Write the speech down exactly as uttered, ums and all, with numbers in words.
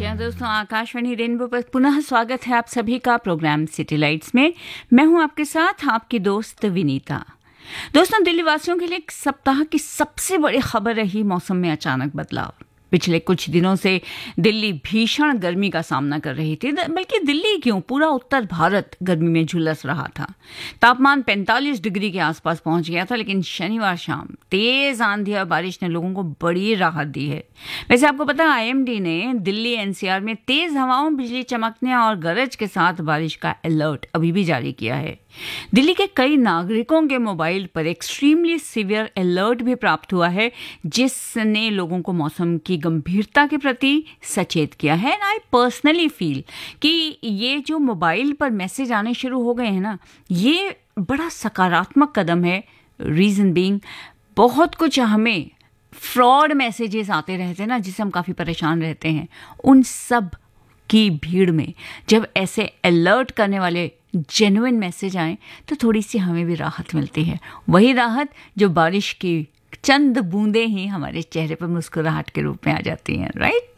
जी हाँ दोस्तों, आकाशवाणी रेनबो पर पुनः स्वागत है आप सभी का प्रोग्राम सिटी लाइट्स में। मैं हूं आपके साथ आपकी दोस्त विनीता। दोस्तों, दिल्ली वासियों के लिए एक सप्ताह की सबसे बड़ी खबर रही मौसम में अचानक बदलाव। पिछले कुछ दिनों से दिल्ली भीषण गर्मी का सामना कर रही थी, बल्कि दिल्ली क्यों पूरा उत्तर भारत गर्मी में झुलस रहा था। तापमान पैंतालीस डिग्री के आसपास पहुंच गया था, लेकिन शनिवार शाम तेज आंधी और बारिश ने लोगों को बड़ी राहत दी है। वैसे आपको पता है, आईएमडी ने दिल्ली एनसीआर में तेज हवाओं, बिजली चमकने और गरज के साथ बारिश का अलर्ट अभी भी जारी किया है। दिल्ली के कई नागरिकों के मोबाइल पर एक्सट्रीमली सीवियर अलर्ट भी प्राप्त हुआ है, जिसने लोगों को मौसम की गंभीरता के प्रति सचेत किया है। एंड आई पर्सनली फील कि ये जो मोबाइल पर मैसेज आने शुरू हो गए हैं ना, ये बड़ा सकारात्मक कदम है। रीजन बीइंग, बहुत कुछ हमें फ्रॉड मैसेजेस आते रहते हैं ना, जिससे हम काफ़ी परेशान रहते हैं। उन सब की भीड़ में जब ऐसे अलर्ट करने वाले जेन्युइन मैसेज आए तो थोड़ी सी हमें भी राहत मिलती है। वही राहत जो बारिश की चंद बूंदें ही हमारे चेहरे पर मुस्कुराहट के रूप में आ जाती हैं, राइट।